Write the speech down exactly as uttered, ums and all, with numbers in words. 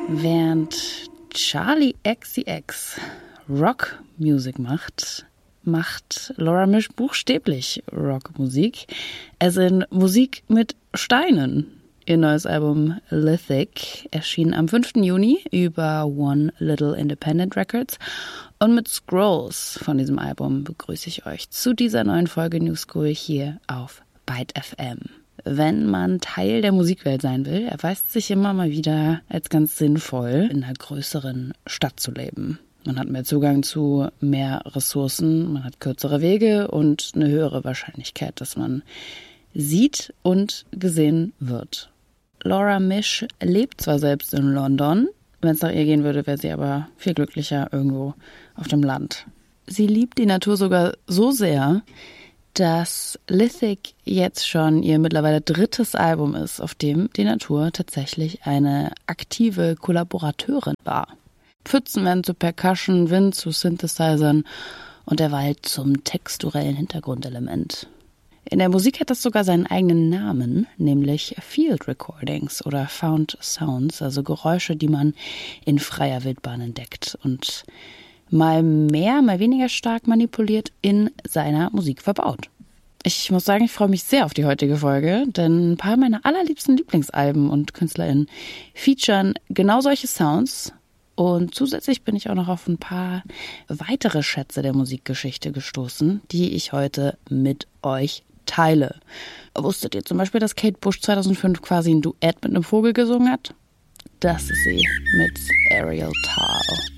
Während Charli X C X Rockmusik macht, macht Laura Misch buchstäblich Rockmusik. Es in Musik mit Steinen. Ihr neues Album Lithic erschien am fünften Juni über One Little Independent Records. Und mit Scrolls von diesem Album begrüße ich euch zu dieser neuen Folge New School hier auf Byte F M. Wenn man Teil der Musikwelt sein will, erweist es sich immer mal wieder als ganz sinnvoll, in einer größeren Stadt zu leben. Man hat mehr Zugang zu mehr Ressourcen, man hat kürzere Wege und eine höhere Wahrscheinlichkeit, dass man sieht und gesehen wird. Laura Misch lebt zwar selbst in London, wenn es nach ihr gehen würde, wäre sie aber viel glücklicher irgendwo auf dem Land. Sie liebt die Natur sogar so sehr, dass Lithic jetzt schon ihr mittlerweile drittes Album ist, auf dem die Natur tatsächlich eine aktive Kollaborateurin war. Pfützen werden zu Percussion, Wind zu Synthesizern und der Wald zum texturellen Hintergrundelement. In der Musik hat das sogar seinen eigenen Namen, nämlich Field Recordings oder Found Sounds, also Geräusche, die man in freier Wildbahn entdeckt und mal mehr, mal weniger stark manipuliert in seiner Musik verbaut. Ich muss sagen, ich freue mich sehr auf die heutige Folge, denn ein paar meiner allerliebsten Lieblingsalben und KünstlerInnen featuren genau solche Sounds. Und zusätzlich bin ich auch noch auf ein paar weitere Schätze der Musikgeschichte gestoßen, die ich heute mit euch teile. Wusstet ihr zum Beispiel, dass Kate Bush zweitausendfünf quasi ein Duett mit einem Vogel gesungen hat? Das ist sie mit Ariel Tal.